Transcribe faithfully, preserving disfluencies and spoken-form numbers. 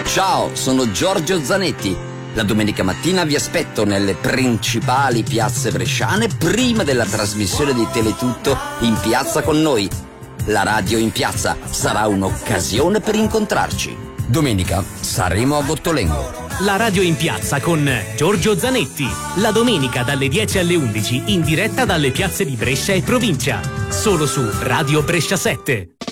Ciao, sono Giorgio Zanetti. La domenica mattina vi aspetto nelle principali piazze bresciane prima della trasmissione di Teletutto in piazza con noi. La radio in piazza sarà un'occasione per incontrarci. Domenica saremo a Gottolengo. La radio in piazza con Giorgio Zanetti. La domenica dalle dieci alle undici in diretta dalle piazze di Brescia e provincia. Solo su Radio Brescia sette.